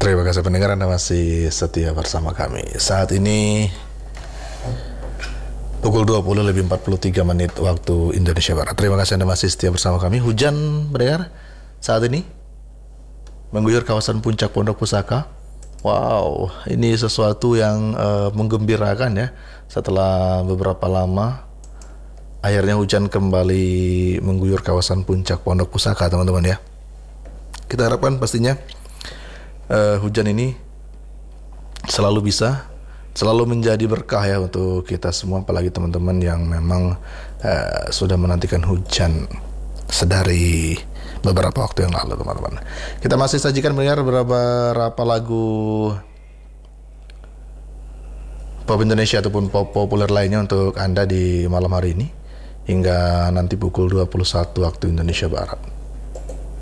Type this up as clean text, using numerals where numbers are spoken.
Terima kasih pendengar, Anda masih setia bersama kami. Saat ini pukul 20 lebih 43 menit waktu Indonesia Barat. Terima kasih Anda masih setia bersama kami. Hujan pendengar saat ini mengguyur kawasan puncak Pondok Pusaka. Wow, ini sesuatu yang menggembirakan ya. Setelah beberapa lama akhirnya hujan kembali mengguyur kawasan puncak Pondok Pusaka, teman-teman ya. Kita harapkan pastinya hujan ini selalu menjadi berkah ya untuk kita semua, apalagi teman-teman yang memang sudah menantikan hujan sedari beberapa waktu yang lalu, teman-teman. Kita masih sajikan mendengar beberapa lagu pop Indonesia ataupun pop populer lainnya untuk Anda di malam hari ini hingga nanti pukul 21 waktu Indonesia Barat.